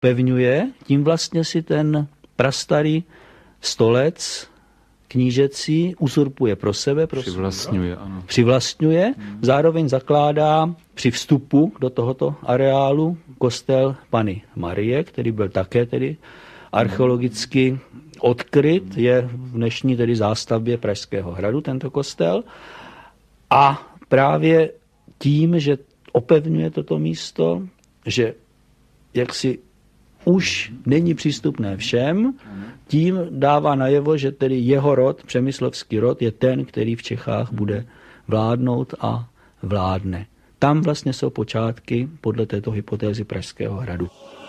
pevňuje, tím vlastně si ten prastarý stolec knížecí uzurpuje pro sebe. Přivlastňuje. Zároveň zakládá při vstupu do tohoto areálu kostel Panny Marie, který byl také tedy archeologicky odkryt, je v dnešní tedy zástavbě Pražského hradu tento kostel. A právě tím, že opevňuje toto místo, že jaksi už není přístupné všem, tím dává najevo, že tedy jeho rod, přemyslovský rod, je ten, který v Čechách bude vládnout a vládne. Tam vlastně jsou počátky podle této hypotézy Pražského hradu.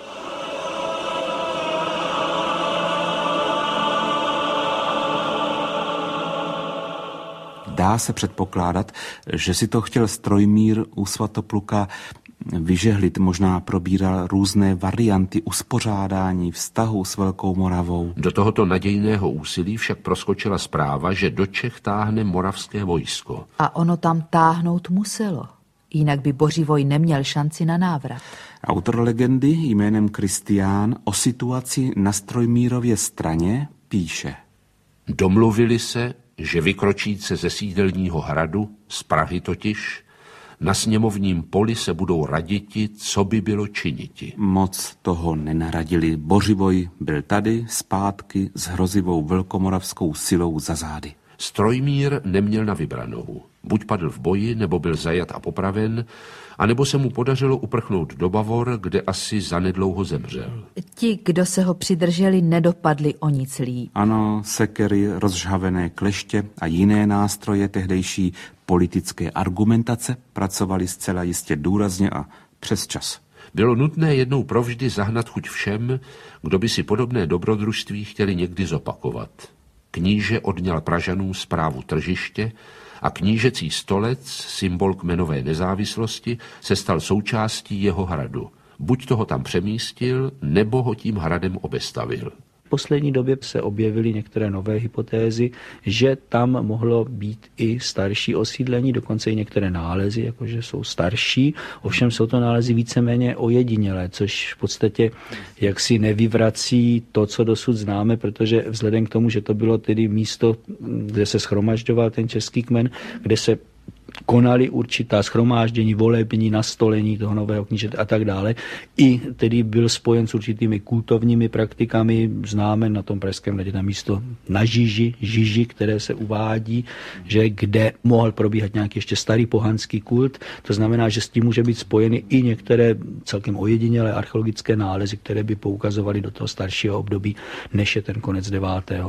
Dá se předpokládat, že si to chtěl Strojmír u Svatopluka vyžehlit, možná probíral různé varianty uspořádání vztahu s Velkou Moravou. Do tohoto nadějného úsilí však proskočila zpráva, že do Čech táhne moravské vojsko. A ono tam táhnout muselo, jinak by Bořivoj neměl šanci na návrat. Autor legendy jménem Kristián o situaci na Strojmírově straně píše. Domluvili se, že vykročíce ze sídelního hradu, z Prahy totiž, na sněmovním poli se budou raditi, co by bylo činiti. Moc toho nenaradili. Bořivoj byl tady, zpátky, s hrozivou velkomoravskou silou za zády. Strojmír neměl na vybranou. Buď padl v boji, nebo byl zajat a popraven, anebo se mu podařilo uprchnout do Bavor, kde asi zanedlouho zemřel. Ti, kdo se ho přidrželi, nedopadli o nic líp. Ano, sekery, rozžhavené kleště a jiné nástroje tehdejší politické argumentace pracovali zcela jistě důrazně a přes čas. Bylo nutné jednou provždy zahnat chuť všem, kdo by si podobné dobrodružství chtěli někdy zopakovat. Kníže odňal Pražanům správu tržiště a knížecí stolec, symbol kmenové nezávislosti, se stal součástí jeho hradu. Buď toho tam přemístil, nebo ho tím hradem obestavil. V poslední době se objevily některé nové hypotézy, že tam mohlo být i starší osídlení, dokonce i některé nálezy, jakože jsou starší, ovšem jsou to nálezy víceméně ojedinělé, což v podstatě jaksi nevyvrací to, co dosud známe, protože vzhledem k tomu, že to bylo tedy místo, kde se shromažďoval ten český kmen, kde se konali určitá shromáždění, volební, nastolení toho nového knížete a tak dále. I tedy byl spojen s určitými kultovními praktikami. Známe na tom Pražském hradě na místo na Žiži, které se uvádí, že kde mohl probíhat nějaký ještě starý pohanský kult. To znamená, že s tím může být spojeny i některé celkem ojedinělé archeologické nálezy, které by poukazovaly do toho staršího období, než je ten konec 9.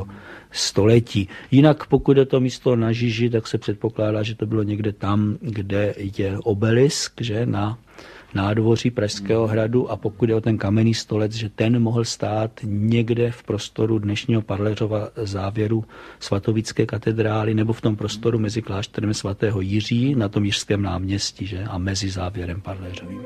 století. Jinak pokud je to místo na Žiži, tak se předpokládá, že to bylo někde tam, kde je obelisk, že na nádvoří Pražského hradu, a pokud je o ten kamenný stolec, že ten mohl stát někde v prostoru dnešního Parleřova závěru svatovické katedrály nebo v tom prostoru mezi klášterem svatého Jiří na tom Jiřském náměstí, že, a mezi závěrem Parleřovým.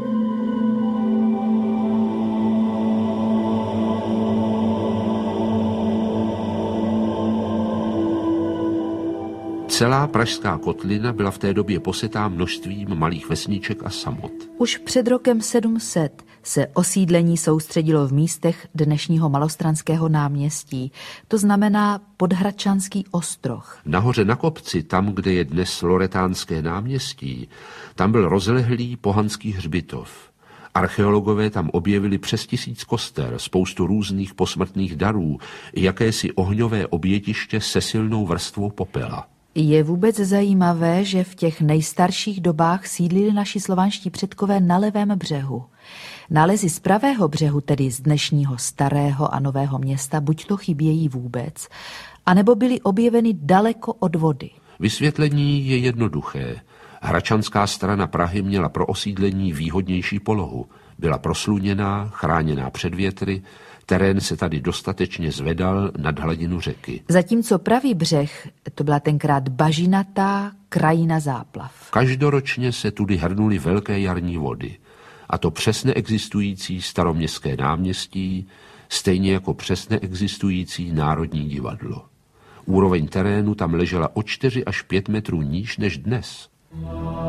Celá pražská kotlina byla v té době posetá množstvím malých vesniček a samot. Už před rokem 700 se osídlení soustředilo v místech dnešního Malostranského náměstí, to znamená Podhradčanský ostroh. Nahoře na kopci, tam, kde je dnes Loretánské náměstí, tam byl rozlehlý pohanský hřbitov. Archeologové tam objevili přes 1000 koster, spoustu různých posmrtných darů i jakési ohňové obětiště se silnou vrstvou popela. Je vůbec zajímavé, že v těch nejstarších dobách sídlili naši slovanští předkové na levém břehu. Nálezy z pravého břehu, tedy z dnešního Starého a Nového Města, buď to chybějí vůbec, anebo byly objeveny daleko od vody. Vysvětlení je jednoduché. Hradčanská strana Prahy měla pro osídlení výhodnější polohu. Byla prosluněná, chráněná před větry, terén se tady dostatečně zvedal nad hladinu řeky. Zatímco pravý břeh, to byla tenkrát bažinatá krajina záplav. Každoročně se tudy hrnuly velké jarní vody. A to přes neexistující staroměstské náměstí, stejně jako přes neexistující Národní divadlo. Úroveň terénu tam ležela o 4 až 5 metrů níž než dnes.